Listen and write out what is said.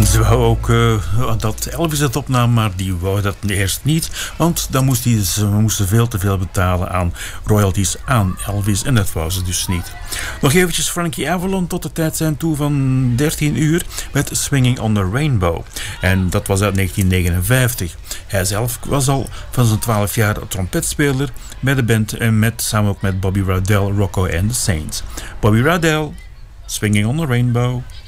Ze wou ook dat Elvis het opnam, maar die wou dat eerst niet. Want dan moesten veel te veel betalen aan royalties aan Elvis. En dat wou ze dus niet. Nog eventjes Frankie Avalon tot de tijd zijn toe van 13 uur met Swinging on the Rainbow. En dat was uit 1959. Hij zelf was al van zijn 12 jaar trompetspeler bij de band. En samen ook met Bobby Rydell, Rocco and the Saints. Bobby Rydell, Swinging on the Rainbow.